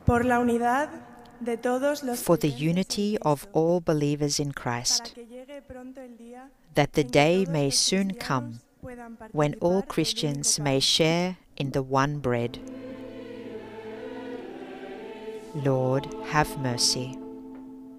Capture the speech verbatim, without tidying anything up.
por la unidad de todos los for the creyentes en unity of Cristo, all believers in para Christ, que llegue pronto el día that the en que day todos may los soon cristianos come puedan when all participar del único Christians pan. may share in the one bread. Lord, have mercy.